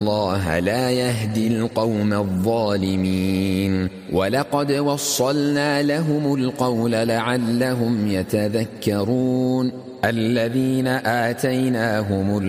الله لا يهدي القوم الظالمين ولقد وصلنا لهم القول لعلهم يتذكرون الذين آتيناهم